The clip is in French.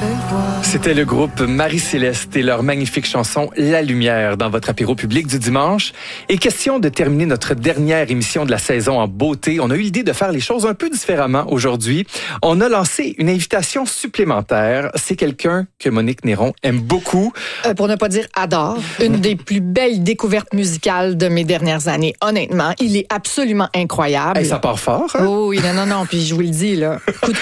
C'était le groupe Marie-Céleste et leur magnifique chanson La Lumière dans votre apéro public du dimanche. Et question de terminer notre dernière émission de la saison en beauté. On a eu l'idée de faire les choses un peu différemment aujourd'hui. On a lancé une invitation supplémentaire. C'est quelqu'un que Monique Néron aime beaucoup. Pour ne pas dire adore. Une des plus belles découvertes musicales de mes dernières années. Honnêtement, il est absolument incroyable. Hey, ça part fort, hein? Oh oui, non. Puis je vous le dis, là, coup de